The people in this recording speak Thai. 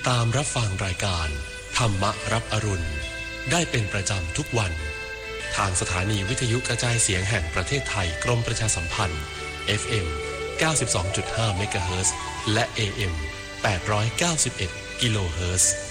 ตามรับฟังรายการธรรมรับอรุณได้เป็นประจำทุกวันทางสถานีวิทยุกระจายเสียงแห่งประเทศไทยกรมประชาสัมพันธ์ FM 92.5 เมกะเฮิรตซ์และ AM 891 กิโลเฮิรตซ์